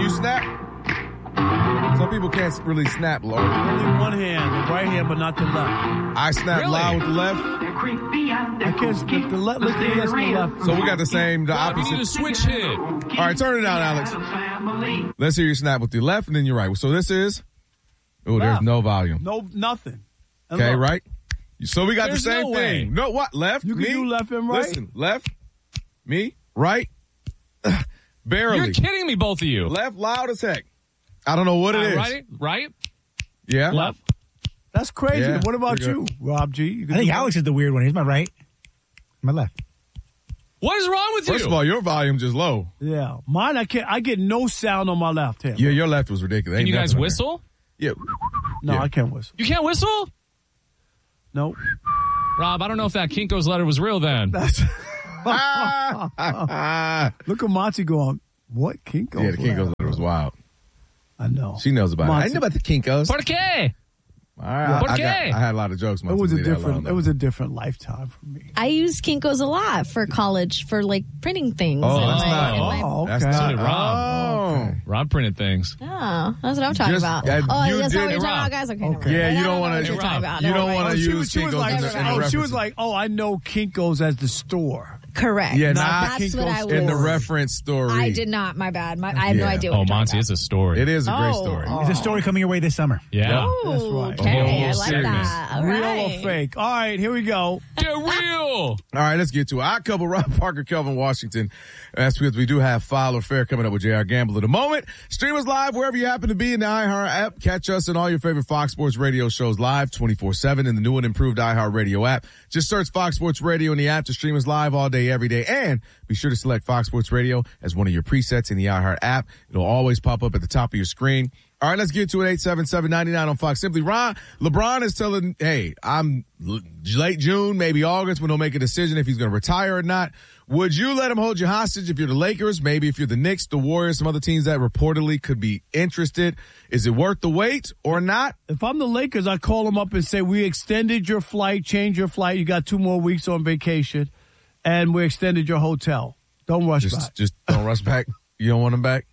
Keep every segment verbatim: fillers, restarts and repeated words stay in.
you snap? Some people can't really snap low. Only one hand, the right hand, but not the left. I snap Really? loud with the left. I can't snap the left. Look at this, the left. So we got the same, the Rob, you need a opposite. switch hit. All right, turn it down, Alex. Let's hear you snap with the left, and then you're right. So this is. Oh, there's Left. no volume. No, nothing. And Okay, look, right? So we got There's the same no thing. way. No, what? Left? You can me? do left and right? Listen, left, me, right. Barely. You're kidding me, both of you. Left, loud as heck. I don't know what it Uh, is. right? Right? Yeah. Left? That's crazy. Yeah, What about pretty you, Rob G? You can I think do Alex is the weird one. He's my right, my left. What is wrong with First you? of all, your volume just low. both. Yeah, mine. I can't. I get no sound on my left hand. Yeah, your left was ridiculous. Can Ain't you guys nothing on whistle? there. no, yeah. I can't whistle. You can't whistle? No, Rob, I don't know if that Kinko's letter was real then. that's. Yeah. Look at Monty going. What Kinko? Yeah, the Kinko's letter was wild. I know. She knows about Monty. it. I know about the Kinkos. ¿Por qué? All right, Por I, I, qué? got, I had a lot of jokes. It was a Leave that different. alone, It was a different lifetime for me. I use Kinko's a lot for college for like printing things. Oh, in that's my- not- in my- Oh, okay. That's not. So did Rob. Oh. Rob printed things. Oh, that's what I'm talking Just- about. uh, oh, you that's did- what you're talking Rob. about, guys. Okay, never Okay. mind. Yeah, I you don't don't know wanna- what you're Hey, talking Rob, about. you Never don't mind. wanna Oh, she, use was- she was Kinko's like, in the- in oh, she was references. like, oh, I know Kinko's as the store. Correct. Yeah, Not not That's what I Kinko's was. in the reference story. I did not. My bad. My, I have no Yeah. idea what Oh, you're talking Monty, about. it's a story. It is a great Oh. story. There's a story coming your way this summer. Yeah. Oh, That's right. okay. Oh, I like serious. that. All Real right. or fake? All right, here we go. Get real. All right, let's get to it. Odd couple, Rob Parker, Kelvin Washington. That's because we do have Foul or Fair coming up with J R Gamble in a moment. Stream us live wherever you happen to be in the iHeart app. Catch us and all your favorite Fox Sports Radio shows live twenty-four seven in the new and improved iHeart Radio app. Just search Fox Sports Radio in the app to stream us live all day, every day. And be sure to select Fox Sports Radio as one of your presets in the iHeart app. It'll always pop up at the top of your screen. All right, let's get to it. eight seven seven, nine nine on Fox. Simply Ron, LeBron is telling, hey, I'm l- late June, maybe August when he'll make a decision if he's going to retire or not. Would you let him hold you hostage if you're the Lakers? Maybe if you're the Knicks, the Warriors, some other teams that reportedly could be interested. Is it worth the wait or not? If I'm the Lakers, I call them up and say, we extended your flight, changed your flight. You got two more weeks on vacation, and we extended your hotel. Don't rush Just, back. just don't rush back. You don't want him back?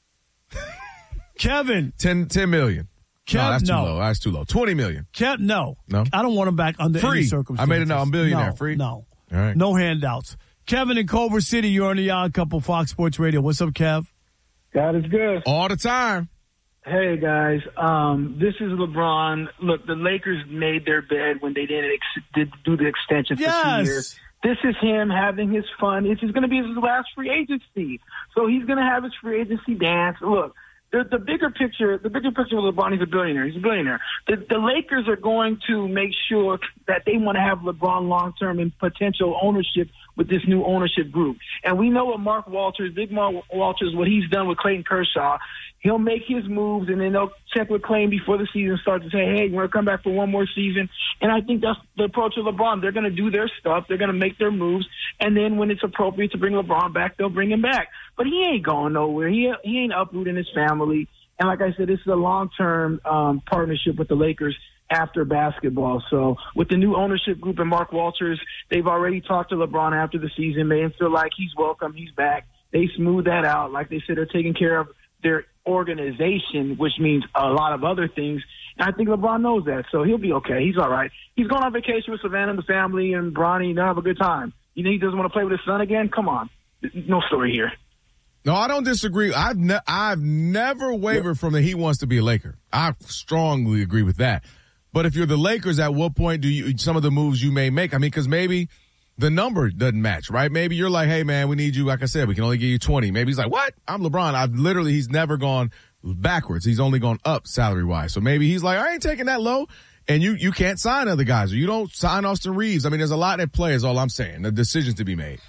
Kevin, ten, ten million. Kev, no, that's too no. low. That's too low. twenty million. Kev, no. No? I don't want him back under Free. any circumstances. I made it now. I'm billionaire. No, Free? No. All right. No handouts. Kevin in Culver City, you're on the Odd Couple Fox Sports Radio. What's up, Kev? God is good. All the time. Hey guys, um, this is LeBron. Look, the Lakers made their bed when they didn't ex- did do the extension for Yes. two years. This is him having his fun. This is going to be his last free agency, so he's going to have his free agency dance. Look, the, the bigger picture, the bigger picture with LeBron, he's a billionaire. He's a billionaire. The, the Lakers are going to make sure that they want to have LeBron long term and potential ownership with this new ownership group. And we know what Mark Walters, Big Mark Walters, what he's done with Clayton Kershaw. He'll make his moves, and then they'll check with Clayton before the season starts and say, hey, you want to come back for one more season? And I think that's the approach of LeBron. They're going to do their stuff. They're going to make their moves. And then when it's appropriate to bring LeBron back, they'll bring him back. But he ain't going nowhere. He, he ain't uprooting his family. And like I said, this is a long-term um, partnership with the Lakers after basketball. So with the new ownership group and Mark Walters, they've already talked to LeBron after the season, made him feel like he's welcome, he's back. They smooth that out. Like they said, they're taking care of their organization, which means a lot of other things. And I think LeBron knows that, so he'll be okay. He's all right. He's going on vacation with Savannah and the family and Bronny, and they'll have a good time. You think he doesn't want to play with his son again? Come on. No story here. No, I don't disagree. I've ne- I've never wavered yeah. from that he wants to be a Laker. I strongly agree with that. But if you're the Lakers, at what point do you some of the moves you may make? I mean, because maybe the number doesn't match, right? Maybe you're like, hey, man, we need you. Like I said, we can only give you twenty. Maybe he's like, what? I'm LeBron. I've literally, he's never gone backwards. He's only gone up salary wise. So maybe he's like, I ain't taking that low. And you, you can't sign other guys, or you don't sign Austin Reeves. I mean, there's a lot at play is all I'm saying. The decisions to be made.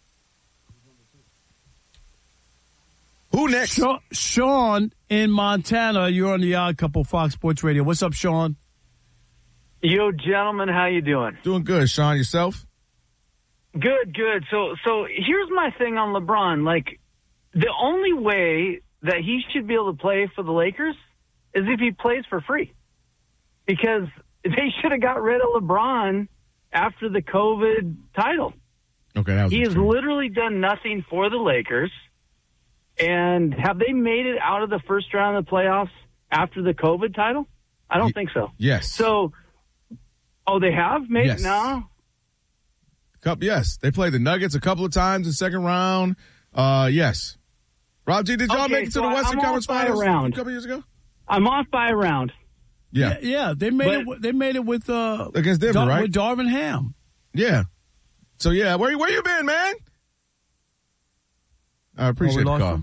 Who next? Sean, Sean in Montana, you're on the Odd Couple Fox Sports Radio. What's up, Sean? Yo, gentlemen, how you doing? Doing good, Sean. Yourself? Good, good. So, so here's my thing on LeBron. Like, the only way that he should be able to play for the Lakers is if he plays for free, because they should have got rid of LeBron after the COVID title. Okay, that was he has extreme. literally done nothing for the Lakers. And have they made it out of the first round of the playoffs after the COVID title? I don't Y- think so. Yes. So, oh, they have made Yes. it? No. Couple, yes. They played the Nuggets a couple of times in the second round. Uh, yes. Rob G, did y'all Okay, make it to so the I- Western I'm Conference off by a Finals round. a couple years ago? I'm off by a round. Yeah. Yeah, yeah, they made But- it. with- They made it with uh Against Denver, Dar- right? With Darvin Ham. Yeah. So, yeah, where, where you been, man? I appreciate Oh, we the lost call. him?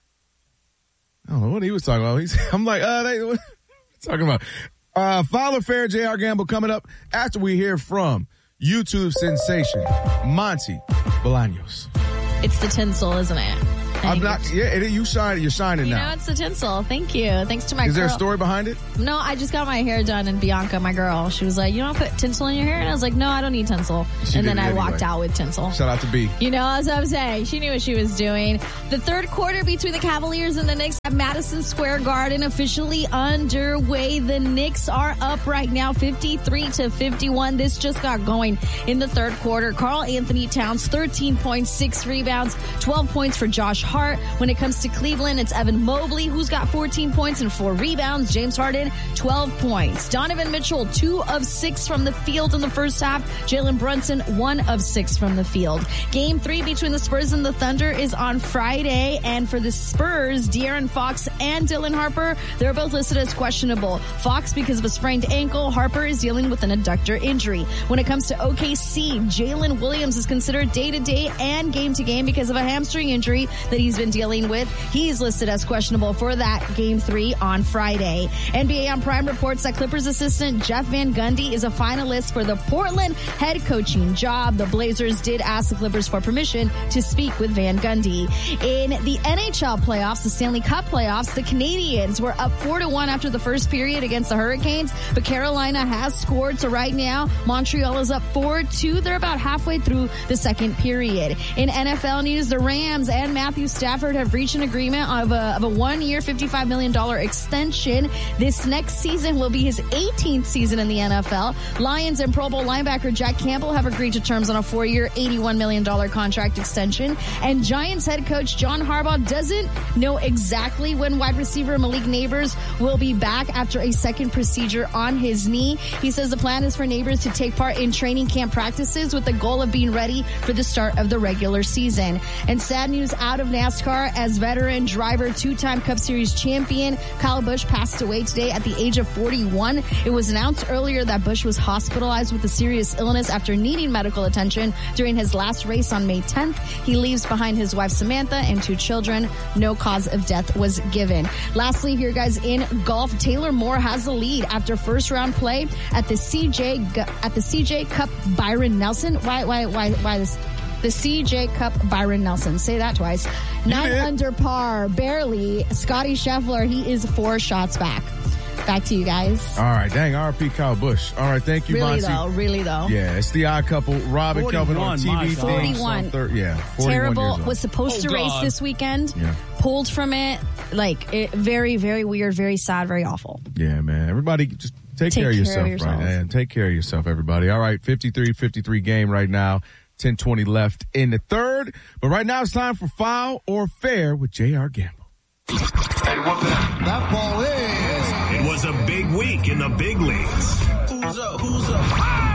I don't know what he was talking about. He's, I'm like, uh, they, what talking about? Uh, Fowler Fair, J R Gamble coming up after we hear from YouTube sensation, Monty Bolaños. It's the tinsel, isn't it? I'm not, yeah, it, you shine, you're shining You now. know, it's the tinsel. Thank you. Thanks to my Is there a curl- story behind it? No, I just got my hair done, and Bianca, my girl, she was like, "You don't put tinsel in your hair?" And I was like, "No, I don't need tinsel." She and did then it I anyway. walked out with tinsel. Shout out to B. You know, as I was saying, she knew what she was doing. The third quarter between the Cavaliers and the Knicks at Madison Square Garden officially underway. The Knicks are up right now, fifty-three to fifty-one. This just got going in the third quarter. Karl Anthony Towns, thirteen points, six rebounds, twelve points for Josh Hart. When it comes to Cleveland, it's Evan Mobley, who's got fourteen points and four rebounds. James Harden, twelve points. Donovan Mitchell, two of six from the field in the first half. Jalen Brunson, one of six from the field. Game three between the Spurs and the Thunder is on Friday. And for the Spurs, De'Aaron Fox and Dylan Harper, they're both listed as questionable. Fox because of a sprained ankle. Harper is dealing with an adductor injury. When it comes to O K C, Jalen Williams is considered day-to-day and game-to-game because of a hamstring injury that he's been dealing with. He's listed as questionable for that game three on Friday. N B A on Prime reports that Clippers assistant Jeff Van Gundy is a finalist for the Portland head coaching job. The Blazers did ask the Clippers for permission to speak with Van Gundy. In the N H L playoffs, the Stanley Cup playoffs, the Canadiens were up four to one after the first period against the Hurricanes, but Carolina has scored. So right now, Montreal is up four two. They're about halfway through the second period. In N F L news, the Rams and Matthew Stafford have reached an agreement of a, of a one-year, fifty-five million dollars extension. This next season will be his eighteenth season in the N F L. Lions and Pro Bowl linebacker Jack Campbell have agreed to terms on a four-year, eighty-one million dollars contract extension. And Giants head coach John Harbaugh doesn't know exactly when wide receiver Malik Neighbors will be back after a second procedure on his knee. He says the plan is for Neighbors to take part in training camp practices with the goal of being ready for the start of the regular season. And sad news out of NASCAR as veteran driver, two-time Cup Series champion Kyle Busch passed away today at the age of forty-one. It was announced earlier that Busch was hospitalized with a serious illness after needing medical attention during his last race on May tenth. He leaves behind his wife Samantha and two children. No cause of death was given. Lastly, here guys, in golf, Taylor Moore has the lead after first round play at the C J at the C J Cup Byron Nelson. Why why why why this? The C J Cup Byron Nelson. Say that twice. Nine did. under par, barely. Scotty Scheffler, he is four shots back. Back to you guys. All right, dang, R P Kyle Busch. All right, thank you, Really Monty. though, really though. Yeah, it's the odd couple. Rob and Kelvin on forty-one, T V. my God. things on forty-one. thir- yeah, forty-one Terrible. years old. Was supposed Oh, to race God. this weekend. Yeah. Pulled from it. Like, it, very, very weird, very sad, very awful. Yeah, man. Everybody just take, Take care of care of yourself, yourself. right? Man. Take care of yourself, everybody. All right, fifty-three fifty-three game right now. ten twenty left in the third. But right now it's time for Foul or Fair with J R Gamble. That ball is. It was a big week in the big leagues. Who's up? Who's up?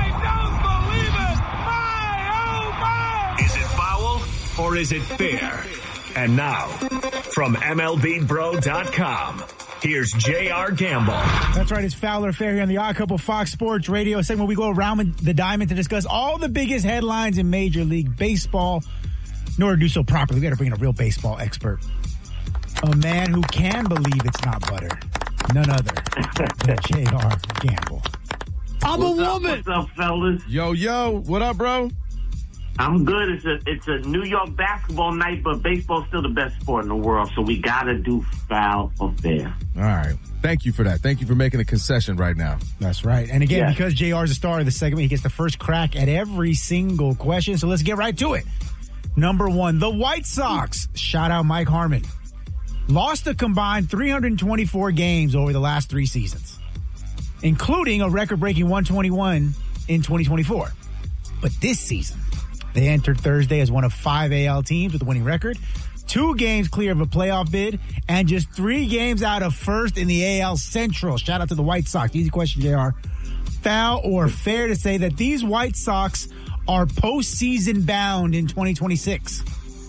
Is it foul or is it fair? And now, from M L B Bro dot com, here's J R Gamble. That's right. It's Foul or Fair here on the Odd Couple Fox Sports Radio segment. We go around the diamond to discuss all the biggest headlines in Major League Baseball. In order to do so properly, we got to bring in a real baseball expert. A man who can believe it's not butter. None other than J R Gamble. I'm What's a up, woman. What's up, fellas? Yo, yo, what up, bro? I'm good. It's a it's a New York basketball night, but baseball's still the best sport in the world, so we gotta do foul or fair. All right. Thank you for that. Thank you for making a concession right now. That's right. And again, Yeah. because J R is the star of the segment, he gets the first crack at every single question. So let's get right to it. Number one, the White Sox. Shout out Mike Harmon. Lost a combined three hundred twenty-four games over the last three seasons, including a record-breaking one twenty-one in twenty twenty-four. But this season, they entered Thursday as one of five A L teams with a winning record. two games clear of a playoff bid, and just three games out of first in the A L Central. Shout out to the White Sox. Easy question, J R. Foul or fair to say that these White Sox are postseason bound in twenty twenty-six?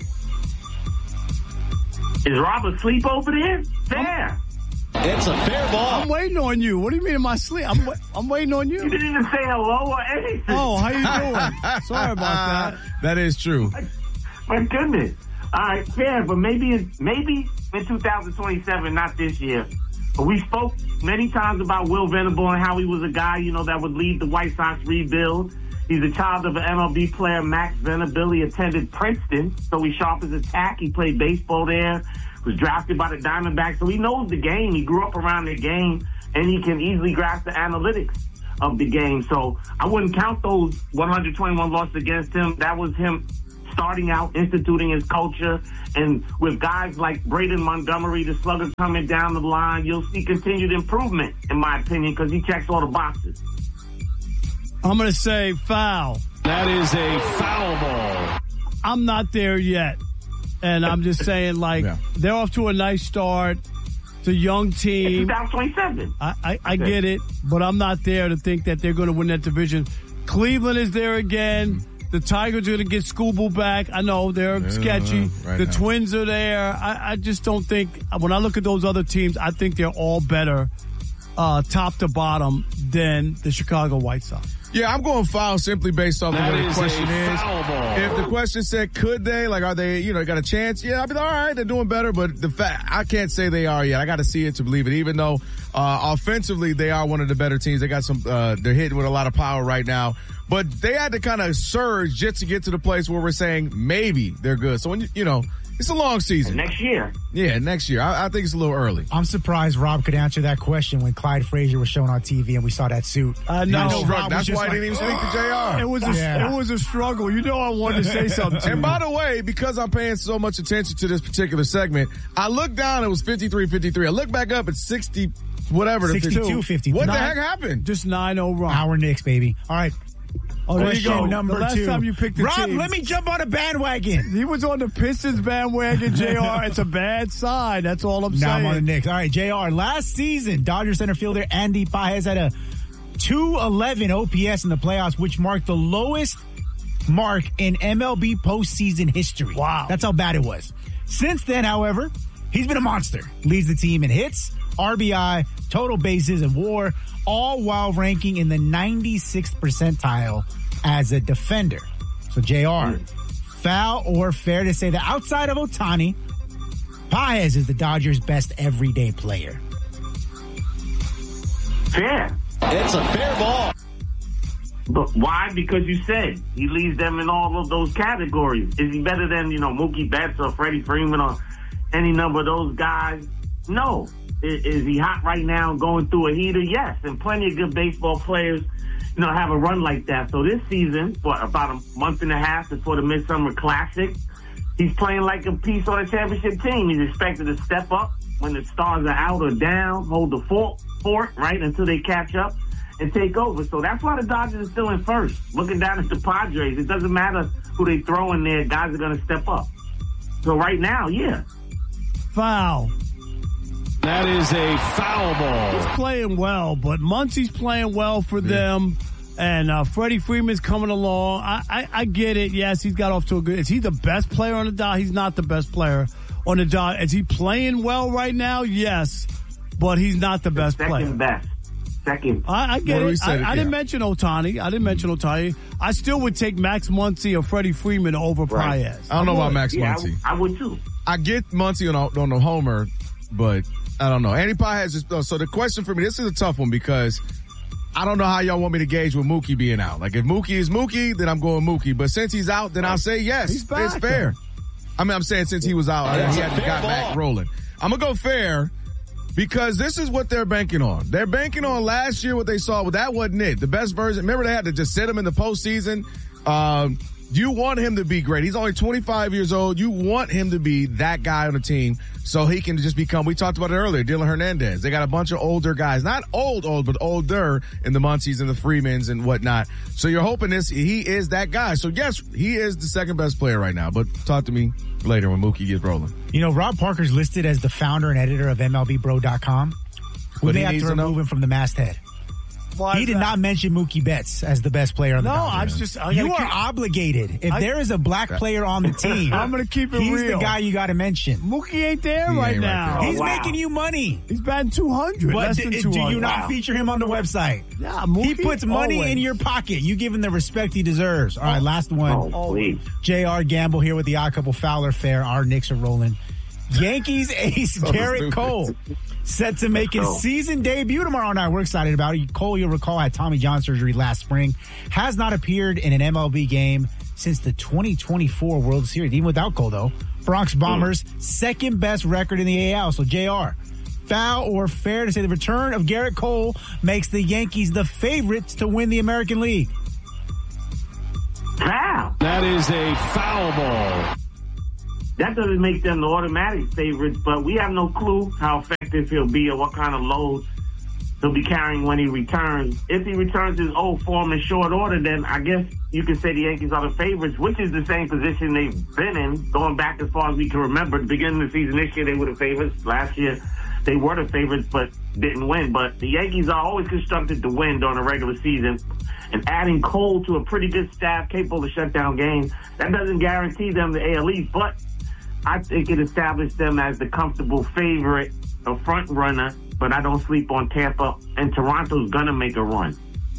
Is Rob asleep over there? Fair. It's a fair ball. I'm waiting on you. What do you mean in my sleep? I'm I'm waiting on you. You didn't even say hello or anything. Oh, how you doing? Sorry about that. That is true. My goodness. All right, fair, but maybe in, maybe in two thousand twenty-seven, not this year. But we spoke many times about Will Venable and how he was a guy, you know, that would lead the White Sox rebuild. He's a child of an M L B player, Max Venable. He attended Princeton, so he sharpens his tack. He played baseball there, was drafted by the Diamondbacks, so he knows the game. He grew up around the game, and he can easily grasp the analytics of the game. So I wouldn't count those one hundred twenty-one losses against him. That was him starting out, instituting his culture. And with guys like Braden Montgomery, the slugger coming down the line, you'll see continued improvement, in my opinion, because he checks all the boxes. I'm going to say foul. That is a foul ball. I'm not there yet. And I'm just saying, like, yeah. they're off to a nice start. It's a young team. two thousand twenty-seven. I, I, I get it, but I'm not there to think that they're going to win that division. Cleveland is there again. The Tigers are going to get Scooble back. I know they're yeah, sketchy. Right the now. Twins are there. I, I just don't think, when I look at those other teams, I think they're all better uh, top to bottom than the Chicago White Sox. Yeah, I'm going foul simply based off that of what the question is. Ball. If the question said, could they, like, are they, you know, got a chance? Yeah, I'd be like, all right, they're doing better, but the fact, I can't say they are yet. I got to see it to believe it, even though, uh, offensively, they are one of the better teams. They got some, uh, they're hitting with a lot of power right now, but they had to kind of surge just to get to the place where we're saying maybe they're good. So when you, you know, it's a long season. And next year. Yeah, next year. I, I think it's a little early. I'm surprised Rob could answer that question when Clyde Frazier was shown on T V and we saw that suit. I know. know Rob That's why like, I didn't even speak to J R. It was a, yeah. it was a struggle. You know I wanted to say something to And you. by the way, because I'm paying so much attention to this particular segment, I looked down, it was fifty-three fifty-three. I looked back up at sixty, whatever. sixty-two fifty-three. What nine, the heck happened? Just nine oh wrong. Our Knicks, baby. All right. Oh, there you go. Number the last two. time you picked the Rob, teams. let me jump on a bandwagon. He was on the Pistons bandwagon, J R. It's a bad sign. That's all I'm now saying. I'm on the Knicks. All right, J R. Last season, Dodgers center fielder Andy Paez had a two eleven O P S in the playoffs, which marked the lowest mark in M L B postseason history. Wow. That's how bad it was. Since then, however, he's been a monster. Leads the team in hits, R B I, total bases, and WAR, all while ranking in the ninety-sixth percentile as a defender. So, J R, foul or fair to say that outside of Ohtani, Paez is the Dodgers' best everyday player? Fair. It's a fair ball. But why? Because you said he leads them in all of those categories. Is he better than, you know, Mookie Betts or Freddie Freeman or any number of those guys? No. Is, is he hot right now going through a heater? Yes. And plenty of good baseball players, you know, have a run like that. So this season, what, about a month and a half before the Midsummer Classic, he's playing like a piece on a championship team. He's expected to step up when the stars are out or down, hold the fort, fort, right, until they catch up and take over. So that's why the Dodgers are still in first. Looking down at the Padres, it doesn't matter who they throw in there, guys are going to step up. So right now, yeah. Foul. That is a foul ball. He's playing well, but Muncy's playing well for them. And uh, Freddie Freeman's coming along. I, I, I get it. Yes, he's got off to a good. Is he the best player on the Dodgers? He's not the best player on the Dodgers. Is he playing well right now? Yes, but he's not the best Second player. Second best. Second. I, I get it. I, it. I yeah. didn't mention Ohtani. I didn't mention Ohtani. I still would take Max Muncy or Freddie Freeman over Right. Paez. I don't know about Max Yeah, Muncy. I, I would too. I get Muncy on, on the homer, but I don't know. Andy Paez is, so the question for me, this is a tough one because I don't know how y'all want me to gauge with Mookie being out. Like if Mookie is Mookie, then I'm going Mookie. But since he's out, then I'll say yes. He's back, it's fair. though. I mean, I'm saying since he was out, Oh, he yeah, hadn't got ball. back rolling. I'm going to go fair because this is what they're banking on. They're banking on last year what they saw, but that wasn't it. The best version. Remember they had to just sit him in the postseason. Um, you want him to be great. He's only twenty-five years old. You want him to be that guy on the team so he can just become, we talked about it earlier, Dylan Hernandez. They got a bunch of older guys, not old, old, but older in the Muncies and the Freemans and whatnot. So you're hoping this, he is that guy. So yes, he is the second best player right now, but talk to me. later when Mookie gets rolling. You know, Rob Parker's listed as the founder and editor of M L B Bro dot com. We But may he have needs to to know- remove him from the masthead. Why He is did that? not mention Mookie Betts as the best player on the No, Dodgers. I'm just. I You gotta are keep- obligated. If I- there is a black player on the team, I'm going to keep it he's real. the guy you got to mention. Mookie ain't there He right ain't right now. there. He's wow. making you money. He's batting two hundred. But less d- than do two hundred. you not feature him on the website? Yeah, He Mookie, puts money always. in your pocket. You give him the respect he deserves. All right, last one. Oh, please. J R Gamble here with the Odd Couple Fowler Fair. Our Knicks are rolling. Yankees ace So Garrett stupid. Cole set to make his go. season debut tomorrow night. We're excited about it. Cole, you'll recall, had Tommy John surgery last spring. Has not appeared in an M L B game since the twenty twenty-four World Series. Even without Cole, though. Bronx Bombers, second best record in the A L. So, J R, foul or fair to say the return of Garrett Cole makes the Yankees the favorites to win the American League? Wow. That is a foul ball. That doesn't make them the automatic favorites, but we have no clue how effective he'll be or what kind of load he'll be carrying when he returns. If he returns his old form in short order, then I guess you could say the Yankees are the favorites, which is the same position they've been in, going back as far as we can remember. At the beginning of the season this year, they were the favorites. Last year, they were the favorites, but didn't win. But the Yankees are always constructed to win during the regular season. And adding Cole to a pretty good staff capable of shut down games, that doesn't guarantee them the A L East, but I think it established them as the comfortable favorite, a front runner, but I don't sleep on Tampa, and Toronto's going to make a run.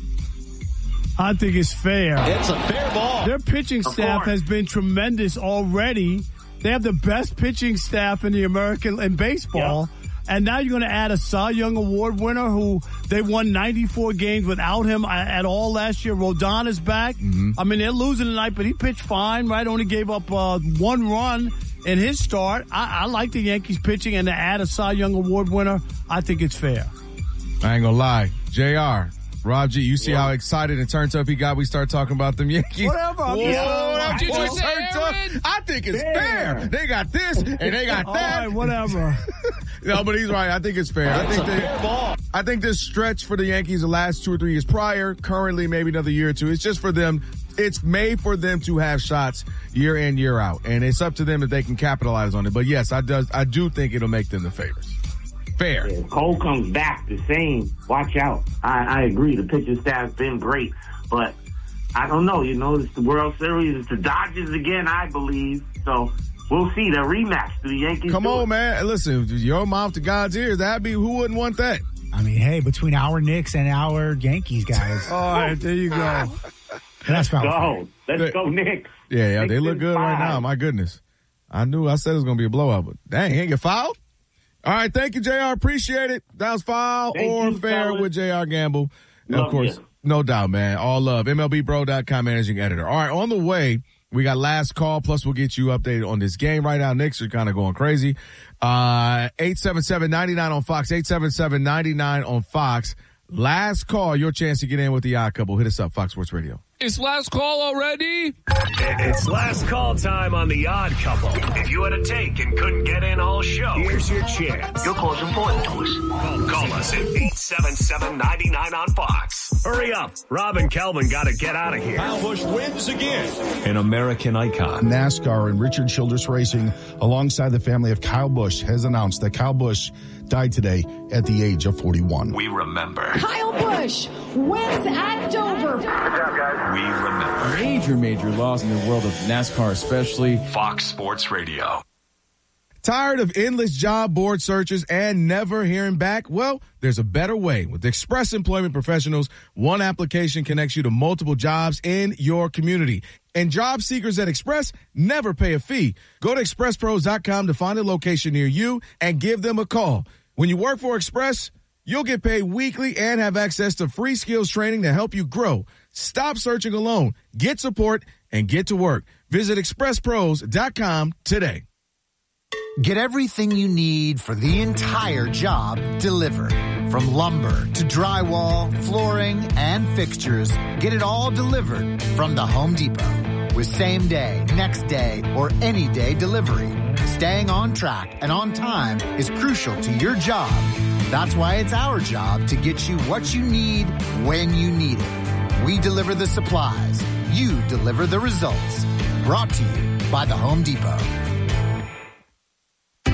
I think it's fair. It's a fair ball. Their pitching Of staff course. has been tremendous already. They have the best pitching staff in the American in baseball. And now you're going to add a Cy Young Award winner who they won ninety-four games without him at all last year. Rodon is back. Mm-hmm. I mean, they're losing tonight, but he pitched fine, right? Only gave up uh, one run in his start. I, I like the Yankees pitching, and to add a Cy Young Award winner, I think it's fair. I ain't gonna lie. J R, Rob G, you see Yeah. how excited and turned up he got? We start talking about them Yankees. Whatever, I'm Whoa, just- that Did you boy say turned up. Aaron? I think it's Fair. fair. They got this and they got All that. right, whatever. No, but he's right. I think it's fair. I It's think a they, fair ball. I think this stretch for the Yankees the last two or three years prior, currently maybe another year or two, it's just for them. It's made for them to have shots year in, year out. And it's up to them if they can capitalize on it. But yes, I does I do think it'll make them the favorites. Fair. If Cole comes back the same, watch out. I, I agree. The pitching staff's been great, but I don't know. You know, it's the World Series. It's the Dodgers again, I believe. So we'll see the rematch. Do the Yankees Come do on, it? man. Listen, your mouth to God's ears. That'd be, who wouldn't want that? I mean, hey, between our Knicks and our Yankees, guys. All right, there you go. That's foul. Go. Let's go, Knicks. Yeah, yeah, Knicks they look in good right five. now. My goodness. I knew I said it was going to be a blowout, but dang, he ain't get fouled? All right, thank you, J R. Appreciate it. That was foul Thank or you, fair fellas. with J R Gamble. And of Love course, you. no doubt, man. All love. M L B Bro dot com managing editor. All right, on the way, we got last call, plus we'll get you updated on this game right now. Knicks are kind of going crazy. Uh, eight seven seven, nine nine on Fox, eight seven seven, nine nine on Fox. Last call, your chance to get in with the Odd Couple. Hit us up, Fox Sports Radio. It's last call already? It's last call time on The Odd Couple. If you had a take and couldn't get in all show, here's your chance. Your call's important to us. Call, call us at eight seven seven, nine nine on Fox. Hurry up. Rob and Kelvin got to get out of here. Kyle Busch wins again. An American icon. NASCAR and Richard Childress Racing, alongside the family of Kyle Busch, has announced that Kyle Busch died today at the age of forty-one. We remember. Kyle Busch wins at Dover. Good job, guys. We remember. Major, major loss in the world of NASCAR, especially. Fox Sports Radio. Tired of endless job board searches and never hearing back? Well, there's a better way. With Express Employment Professionals, one application connects you to multiple jobs in your community. And job seekers at Express never pay a fee. Go to express pros dot com to find a location near you and give them a call. When you work for Express, you'll get paid weekly and have access to free skills training to help you grow. Stop searching alone. Get support and get to work. Visit express pros dot com today. Get everything you need for the entire job delivered. From lumber to drywall, flooring, and fixtures, get it all delivered from the Home Depot. With same day, next day, or any day delivery, staying on track and on time is crucial to your job. That's why it's our job to get you what you need when you need it. We deliver the supplies. You deliver the results. Brought to you by the Home Depot.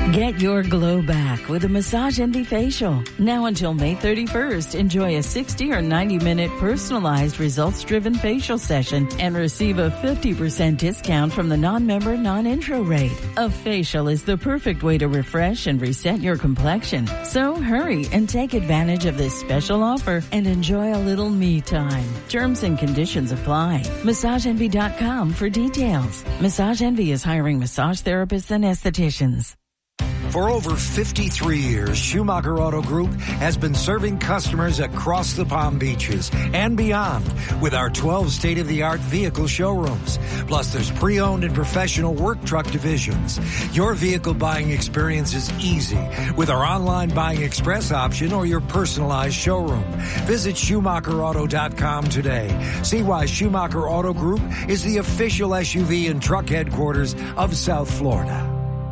Get your glow back with a Massage Envy facial. Now until May thirty-first, enjoy a sixty or ninety minute personalized results-driven facial session and receive a fifty percent discount from the non-member non-intro rate. A facial is the perfect way to refresh and reset your complexion. So hurry and take advantage of this special offer and enjoy a little me time. Terms and conditions apply. Massage Envy dot com for details. Massage Envy is hiring massage therapists and estheticians. For over fifty-three years, Schumacher Auto Group has been serving customers across the Palm Beaches and beyond with our twelve state-of-the-art vehicle showrooms. Plus, there's pre-owned and professional work truck divisions. Your vehicle buying experience is easy with our online buying express option or your personalized showroom. Visit Schumacher Auto dot com today. See why Schumacher Auto Group is the official S U V and truck headquarters of South Florida.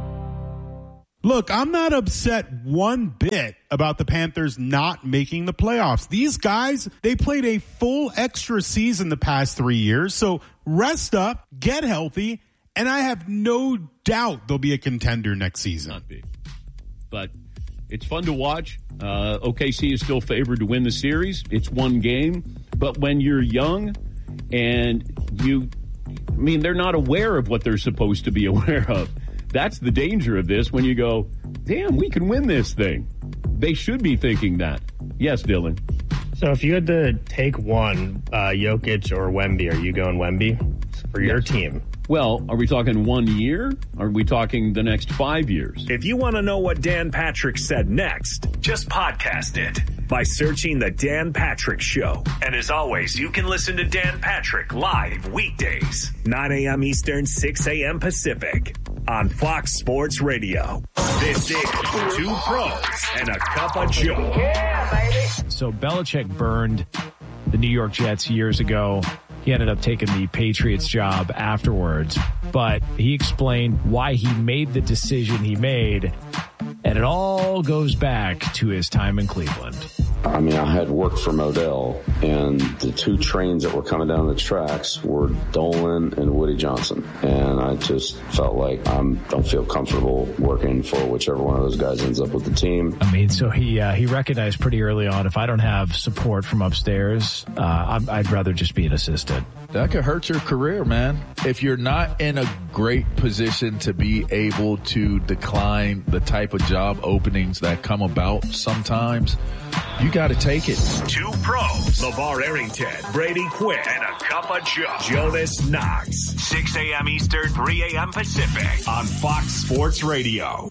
Look, I'm not upset one bit about the Panthers not making the playoffs. These guys, they played a full extra season the past three years. So rest up, get healthy, and I have no doubt they'll be a contender next season. Not be. But it's fun to watch. Uh, O K C is still favored to win the series. It's one game. But when you're young and you, I mean, they're not aware of what they're supposed to be aware of. That's the danger of this when you go, damn, we can win this thing. They should be thinking that. Yes, Dylan. So if you had to take one, uh, Jokic or Wemby, are you going Wemby for your Yes. team? Well, are we talking one year? Or are we talking the next five years? If you want to know what Dan Patrick said next, just podcast it by searching The Dan Patrick Show. And as always, you can listen to Dan Patrick live weekdays, nine a.m. Eastern, six a.m. Pacific on Fox Sports Radio. This is Two Pros and a Cup of Joe. Yeah, baby. So Belichick burned the New York Jets years ago. He ended up taking the Patriots job afterwards, but he explained why he made the decision he made, and it all goes back to his time in Cleveland. I mean, I had worked for Modell, and the two trains that were coming down the tracks were Dolan and Woody Johnson. And I just felt like I don't feel comfortable working for whichever one of those guys ends up with the team. I mean, so he uh, he recognized pretty early on, if I don't have support from upstairs, uh, I'm, I'd rather just be an assistant. That could hurt your career, man. If you're not in a great position to be able to decline the type of job openings that come about sometimes, you got to take it. Two Pros, LeVar Arrington, Brady Quinn, and a Cup of Joe, Jonas Knox. six a.m. Eastern, three a.m. Pacific on Fox Sports Radio.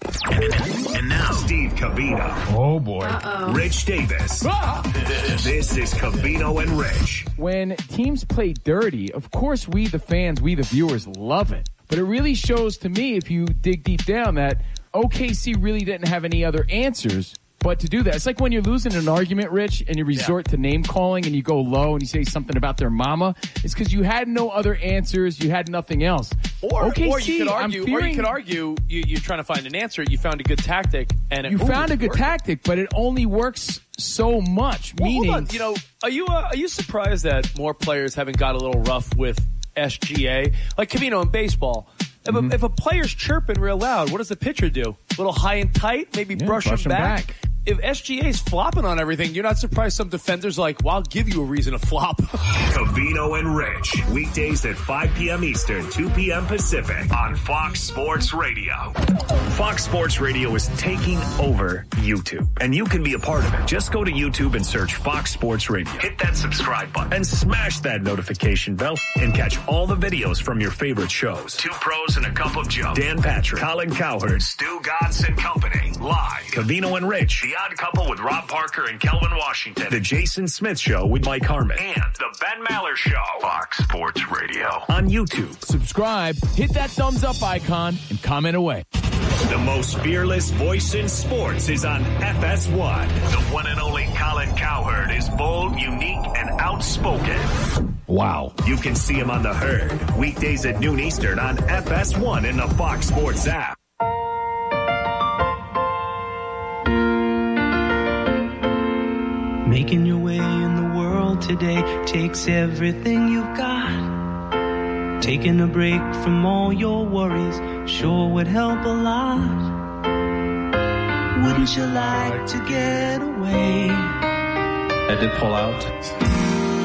And now, Steve Covino. Oh, boy. Uh-oh. Rich Davis. Ah! This is Covino and Rich. When teams play dirty, of course we, the fans, we, the viewers, love it. But it really shows to me, if you dig deep down, that O K C really didn't have any other answers but to do that. It's like when you're losing an argument, Rich, and you resort yeah. to name calling and you go low and you say something about their mama. It's because you had no other answers. You had nothing else. Or, O K C, or you could argue, fearing, or you could argue you, you're trying to find an answer. You found a good tactic, and it, you ooh, found a good worked. tactic, but it only works so much. Well, meaning, hold on. You know, are you uh, are you surprised that more players haven't got a little rough with S G A? Like Covino in baseball. If, mm-hmm. a, if a player's chirping real loud, what does the pitcher do? A little high and tight, maybe yeah, brush, brush him him back. back. If S G A's flopping on everything, you're not surprised some defenders like, well, I'll give you a reason to flop. Covino and Rich, weekdays at five p.m. Eastern, two p.m. Pacific on Fox Sports Radio. Fox Sports Radio is taking over YouTube, and you can be a part of it. Just go to YouTube and search Fox Sports Radio. Hit that subscribe button and smash that notification bell and catch all the videos from your favorite shows. Two Pros and a Cup of Joe. Dan Patrick, Colin Cowherd, Stu Godson Company, live. Covino and Rich, The Odd Couple with Rob Parker and Kelvin Washington. The Jason Smith Show with Mike Harmon. And The Ben Maller Show. Fox Sports Radio. On YouTube. Subscribe, hit that thumbs up icon, and comment away. The most fearless voice in sports is on F S one. The one and only Colin Cowherd is bold, unique, and outspoken. Wow. You can see him on The Herd. Weekdays at noon Eastern on F S one in the Fox Sports app. Making your way in the world today takes everything you've got. Taking a break from all your worries sure would help a lot. Wouldn't you like to get away? I did pull out.